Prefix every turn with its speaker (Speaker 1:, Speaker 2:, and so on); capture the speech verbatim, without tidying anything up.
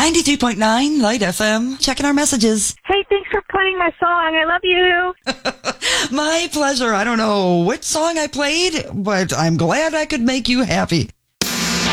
Speaker 1: ninety-three point nine Light F M. Checking our messages.
Speaker 2: Hey, thanks for playing my song. I love you.
Speaker 1: My pleasure. I don't know which song I played, but I'm glad I could make you happy.